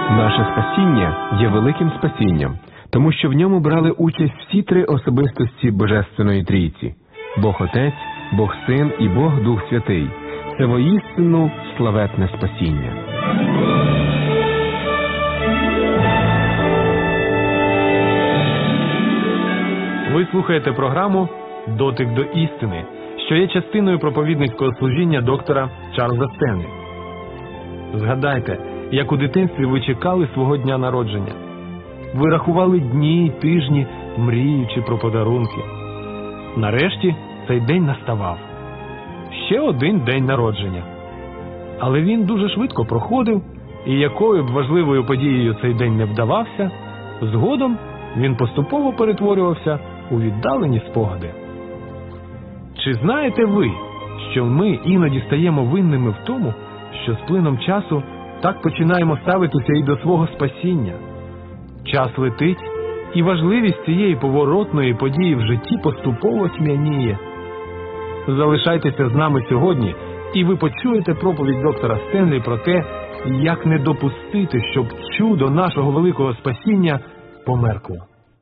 Наше спасіння є великим спасінням, тому що в ньому брали участь всі три особистості Божественної Трійці – Бог Отець, Бог Син і Бог Дух Святий. Це воістину славетне спасіння. Ви слухаєте програму «Дотик до істини», що є частиною проповідницького служіння доктора Чарльза Стенлі. Згадайте, як у дитинстві ви чекали свого дня народження. Ви рахували дні, тижні, мріючи про подарунки. Нарешті цей день наставав. Ще один день народження. Але він дуже швидко проходив, і якою б важливою подією цей день не вдавався, згодом він поступово перетворювався у віддалені спогади. Чи знаєте ви, що ми іноді стаємо винними в тому, що з плином часу так починаємо ставитися і до свого спасіння? Час летить, і важливість цієї поворотної події в житті поступово тьмяніє. Залишайтеся з нами сьогодні, і ви почуєте проповідь доктора Стенлі про те, як не допустити, щоб чудо нашого великого спасіння померкло.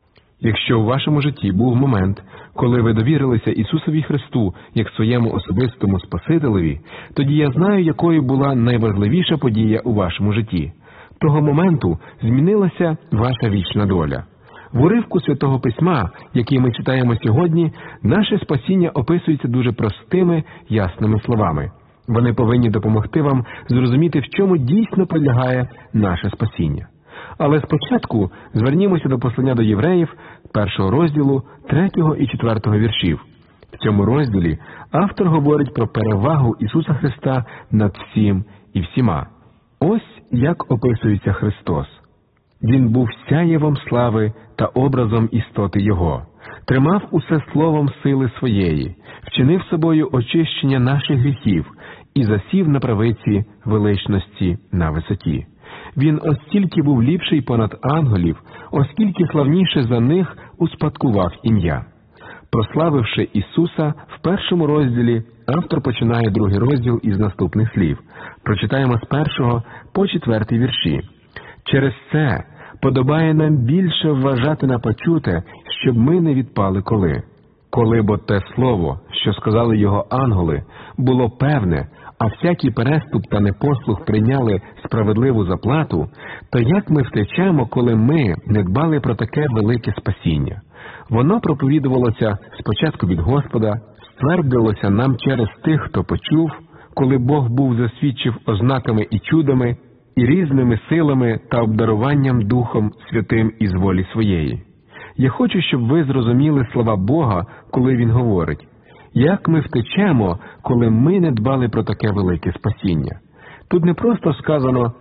Якщо у вашому житті був момент, коли ви довірилися Ісусові Христу як своєму особистому Спасителеві, тоді я знаю, якою була найважливіша подія у вашому житті. Того моменту змінилася ваша вічна доля. В уривку Святого Письма, який ми читаємо сьогодні, наше спасіння описується дуже простими, ясними словами. Вони повинні допомогти вам зрозуміти, в чому дійсно полягає наше спасіння. Але спочатку звернімося до послання до євреїв, 1 розділу, 3 і 4 віршів. В цьому розділі автор говорить про перевагу Ісуса Христа над всім і всіма. Ось як описується Христос. Він був сяєвом слави та образом істоти Його, тримав усе словом сили своєї, вчинив собою очищення наших гріхів і засів на правиці величності на висоті. Він остільки був ліпший понад ангелів, оскільки славніше за них успадкував ім'я. Прославивши Ісуса, в 1 розділі автор починає 2 розділ із наступних слів. Прочитаємо з 1 по 4 вірші. «Через це подобає нам більше вважати на почуте, щоб ми не відпали коли бо те слово, що сказали його ангели, було певне, а всякий переступ та непослух прийняли справедливу заплату, то як ми втечемо, коли ми не дбали про таке велике спасіння? Воно проповідувалося спочатку від Господа, ствердилося нам через тих, хто почув, коли Бог був засвідчив ознаками і чудами, і різними силами та обдаруванням Духом Святим із волі своєї. Я хочу, щоб ви зрозуміли слова Бога, коли Він говорить: як ми втечемо, коли ми не дбали про таке велике спасіння. Тут не просто сказано